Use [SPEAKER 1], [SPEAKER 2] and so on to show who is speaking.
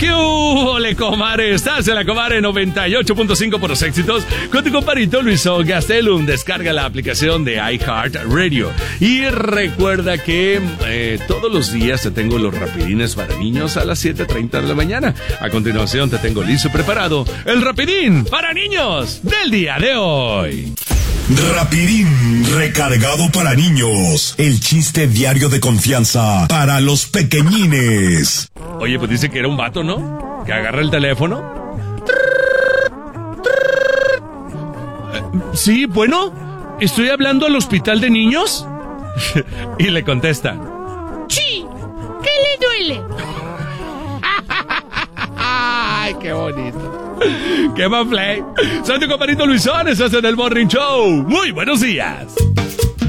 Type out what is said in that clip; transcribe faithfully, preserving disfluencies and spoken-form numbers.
[SPEAKER 1] ¿Qué hubo, le comare? Estás en la Comare noventa y ocho punto cinco por los éxitos con tu comparito Luisón Gastelum. Descarga la aplicación de iHeartRadio. Y recuerda que eh, todos los días te tengo los rapidines para niños a las siete treinta de la mañana. A continuación te tengo listo y preparado el rapidín para niños del día de hoy.
[SPEAKER 2] Rapidín recargado para niños. El chiste diario de confianza para los pequeñines.
[SPEAKER 1] Oye, pues dice que era un vato, ¿no? Que agarra el teléfono. Eh, sí, bueno, ¿estoy hablando al hospital de niños? Y le contesta:
[SPEAKER 3] Sí, ¿qué le duele?
[SPEAKER 1] ¡Ay, qué bonito! ¡Qué man play! Soy tu compadrito Luisón, estás en el Morning Show. ¡Muy buenos días!